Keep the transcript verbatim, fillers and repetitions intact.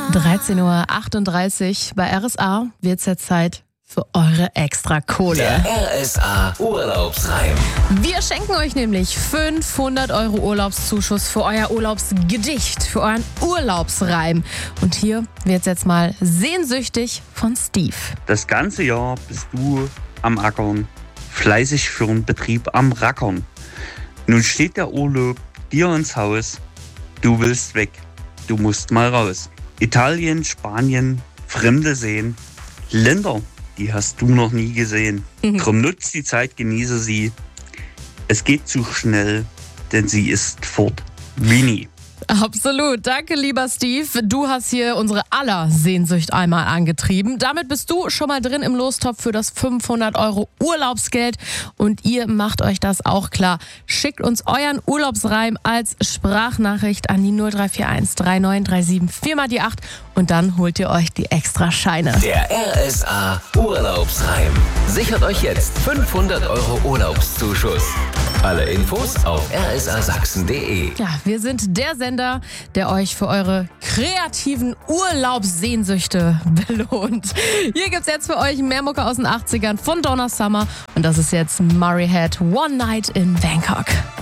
dreizehn Uhr achtunddreißig bei R S A wird es jetzt Zeit für eure Extrakohle. Der R S A Urlaubsreim. Wir schenken euch nämlich fünfhundert Euro Urlaubszuschuss für euer Urlaubsgedicht, für euren Urlaubsreim. Und hier wird's jetzt mal sehnsüchtig von Steve. Das ganze Jahr bist du am Ackern, fleißig für den Betrieb am Rackern. Nun steht der Urlaub dir ins Haus, du willst weg, du musst mal raus. Italien, Spanien, fremde Seen, Länder, die hast du noch nie gesehen. Drum nutzt die Zeit, genieße sie. Es geht zu schnell, denn sie ist fort wie nie. Absolut. Danke, lieber Steve. Du hast hier unsere aller Sehnsucht einmal angetrieben. Damit bist du schon mal drin im Lostopf für das fünfhundert Euro Urlaubsgeld. Und ihr macht euch das auch klar. Schickt uns euren Urlaubsreim als Sprachnachricht an die null drei vier eins drei neun drei sieben vier mal die acht und dann holt ihr euch die extra Scheine. Der R S A Urlaubsreim. Sichert euch jetzt fünfhundert Euro Urlaubszuschuss. Alle Infos auf r s a sachsen punkt de. Ja, wir sind der Sender, der euch für eure kreativen Urlaubssehnsüchte belohnt. Hier gibt's jetzt für euch mehr Mucke aus den achtzigern von Donna Summer und das ist jetzt Murray Head One Night in Bangkok.